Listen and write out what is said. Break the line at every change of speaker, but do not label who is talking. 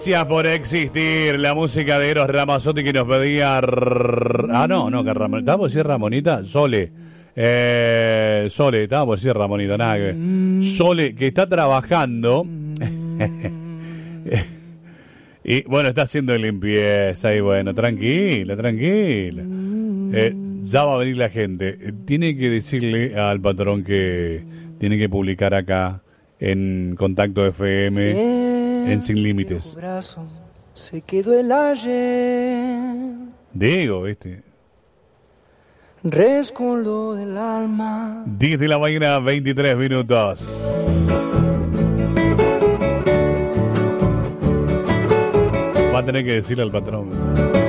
Gracias por existir. La música de Eros Ramazzotti que nos pedía. No, que Ramón. ¿Estaba por decir Ramonita? Sole. Sole, estaba por decir Ramonita, nada que ver. Sole, que está trabajando. Y bueno, está haciendo limpieza. Y bueno, tranquila. Ya va a venir la gente. Tiene que decirle al patrón que tiene que publicar acá en Contacto FM. En Sin Límites.
Se quedó el ayer.
Diego, ¿viste?
Rescoldo del alma.
10 de la mañana, 23 minutos. Va a tener que decirle al patrón.